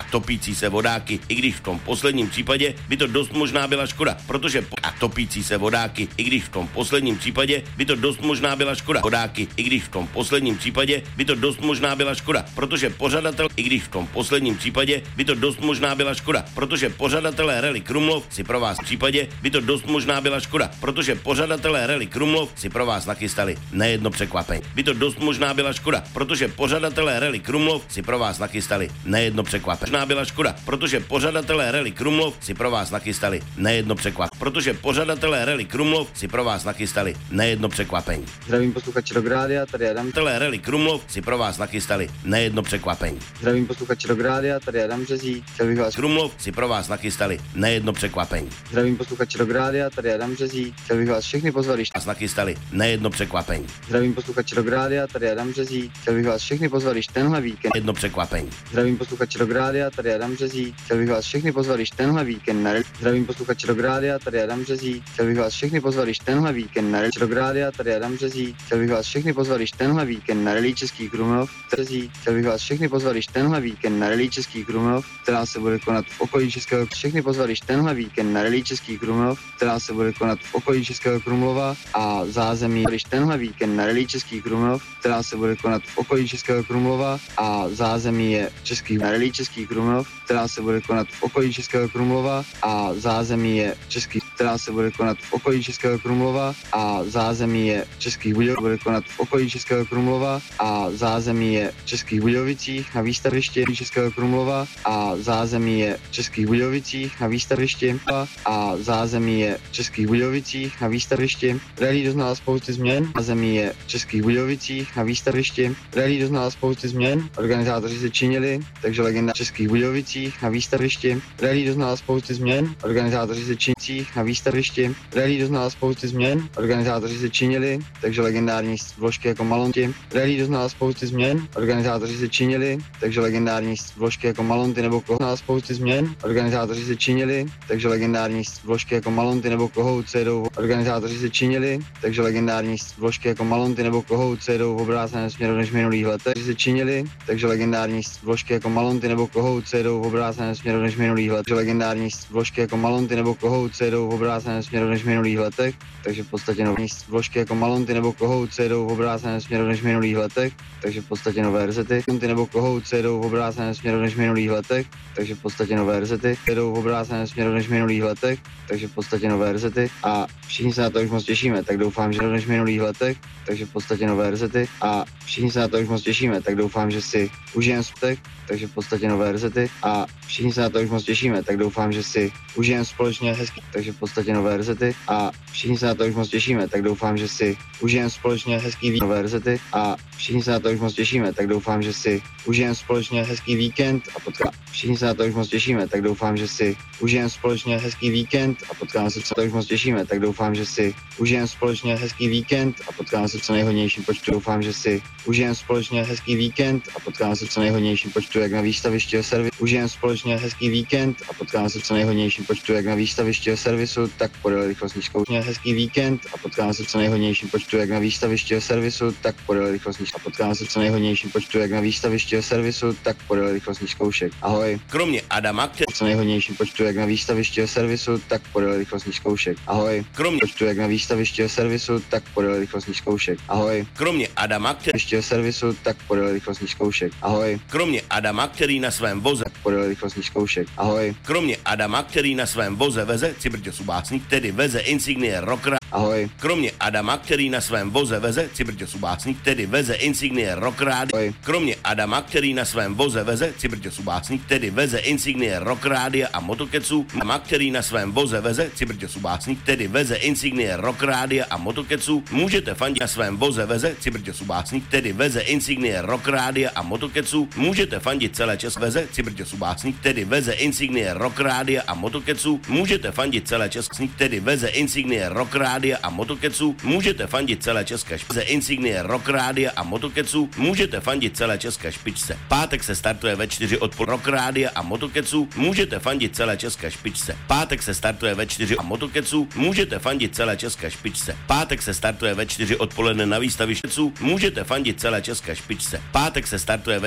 topící se vodáky, i když v tom posledním případě by to dost možná byla škoda, protože topící se vodáky, i když v tom posledním případě by to dost možná byla škoda. Vodáky, i když v tom posledním případě by to dost možná byla škoda, protože pořadatel, i když v tom posledním případě by to dost možná byla škoda, protože pořadatelé Rally Krumlov si pro vás v případě by to dost možná byla škoda, protože pořadatelé Rally Krumlov si pro vás nachystali nejedno překvapení. By to dost možná byla škoda, protože pořadatelé Rally Krumlov si pro vás nachystali nejedno překvapení. Možná byla škoda, protože pořadatelé Rally Krumlov si pro vás nachystali nejedno překvapení. Protože pořadatelé Rally Krumlov si pro vás nachystali nejedno překvapení. Zdravím posluchači Rock Rádia, tady Adam. Pořadatelé Rally Krumlov si pro vás nachystali nejedno překvapení. Zdravím posluchači Rock Rádia, tady Adam Březík. Chtěl bych vás Krumlov si pro vás nachystali nejedno překvapení. Zdravím posluchači Rock Rádia, tady Adam Březík. Chtěl bych vás všechny pozvat, když Vás nachystali nejedno překvapení. Zdravím posluchači Rock Rádia, tady Adam Březík. Chtěl bych vás všechny pozvat, když tenhle víkend. Jedno překvapení. Zdravím posluchači Rock Rádia, tady Adam Březík. Chtěl bych vás všechny pozvat, když tenhle víkend na Zdravím posluchači Rock Rádia, tady Adam Březík. Chtěl bych vás všechny pozvat, když tenhle víkend na Rock Rádia, tady Adam Březík. Chtěl bych vás všechny pozvat, když tenhle víkend na Rally Český Krumlov. Chtěl bych vás všechny pozvat, když tenhle víkend na Rally Český Krumlov, která se bude konat v okolí Českého všechny pozvat, když tenhle víkend na Rally Český Krumlov, která se bude konat v okolí Českého Krumlova a zázemí, když tenhle víkend na Rally Český Krumlov, která se bude konat v okolí Českého Krumlova a zázemí je Český na Rally Český Krumlov, která se bude konat v okolí Českého Krumlova a zázemí je Český, která se bude konat v okolí Českého Krumlova a zázemí je Českých Budějovic, bude konat v okolí Českého Krumlova a zázemí je Českých Budějovicích na výstavišti Českého Krumlova a zázemí je Českých Budějovicích na výstavišti a zázemí je Českých Budějovicích na výstavišti. Rally doznala spousty změn, zázemí je Českých Budějovicích na výstavišti. Rally doznala spousty změn, organizátoři se činili, takže legenda Českých Budějovicích na výstavišti. Rally doznala spousty změn, organizátoři se činili na výstavišti. Rally doznala spousty změn, organizátoři se činili, takže legendární vložky jako Malonty. Rally doznala spousty změn, organizátoři se činili, takže legendární vložky jako Malonty nebo Kohout spousty změn, organizátoři se činili, takže legendární vložky jako Malonty nebo Kohout se jedou, organizátoři se činili, takže legendární vložky jako Malonty nebo Kohout se jedou v obráceném směru než v minulých letech se činili, takže legendární vložky jako Malonty nebo Kohout se jedou v obráceném směru než v minulých letech, legendární vložky jako Malonty nebo Kohout se jedou v obráceném směru než v minulých letech, takže v podstatě nové vložky jako Malonty nebo Kohout se jedou v obráceném směru než v minulých letech, takže v podstatě nové resety, nebo Kohout se jedou v obráceném směru než v minulých letech, takže v podstatě nové resety, jedou v obráceném směru než v minulých letech, takže v podstatě nové resety a všichni se na to už moc těšíme, tak doufám, že než v minulých letech, takže v podstatě nové resety a všichni se na to už moc těšíme, tak doufám, že si užijeme smutek, takže v podstatě nové resety a všichni se na to už moc těšíme, tak doufám, že si užijeme společně hezký, takže v podstatě nové resety a všichni se na to už moc těšíme, tak doufám, že si užijeme společně hezký nové resety a všichni se na to už moc těšíme, tak doufám, že si užijeme společně hezký víkend a potkáme. Všichni se na to už moc těšíme, tak doufám, že si užijeme společně hezký víkend a potkáme se, co to už moc těšíme, tak doufám, že si užijeme společně hezký víkend a potkáme se v co nejhodnějším počtu. Doufám, že si užijeme společně hezký víkend a potkáme se v co nejhodnějším počtu, jak na výstavišti a servisu. Užijeme společně hezký víkend a potkáme se v co nejhodnějším počtu, jak na výstavišti a servisu, tak podle rychlostní zkoušky. Hezký víkend a potkáme se v co nejhodnějším počtu, jak na výstavišti a servisu, tak podle rychlostní a potkáme se v co nejhodnějším počtu, jak na výstavišti a servisu, tak podle rychlostních zkoušek. Ahoj. Kromě Adama, který v co nejhodnějším počtu, jak na výstavišti a servisu, tak podle rychlostních zkoušek. Ahoj. Kromě počtu, jak na výstavišti a servisu, tak podle rychlostních zkoušek. Ahoj. Kromě Adama, který Výstaviště a servisu, tak podle rychlostních zkoušek. Ahoj. Kromě Adama, který na svém voze podle rychlostních zkoušek. Ahoj. Kromě Adama, který na svém voze veze Cibrďo Subásník, tedy veze insignie rockera. Ahoj. Kromě Adama, který na svém voze veze Cibrďo Subásník, tedy veze insignie rock rádia. Ahoj. Kromě Adama, který na svém voze veze Cibrďo Subásník, tedy veze insignie rock rádia a motokecu. Adama, který na svém voze veze Cibrďo Subásník, tedy veze insignie rock rádia a motokecu. Můžete fandit na svém voze veze Cibrďo Subásník, tedy veze insignie rock rádia a motokecu. Můžete fandit celé České veze Cibrďo Subásník, tedy veze insignie rock rádia a motokecu. Můžete fandit celé České, tedy veze insignie rock rádia a motokecu. Můžete fandit celé České špičce insignie rock rádia a motokecu. Můžete fandit celé České špičce. Pátek se startuje ve 4 odpoledne rock rádia a motokecu. Můžete fandit celé České špičce. Pátek se startuje ve 4 a motokecu. Můžete fandit celé České špičce. Pátek se startuje ve 4 odpoledne na výstavišti. Můžete fandit celé České špičce. Pátek se startuje ve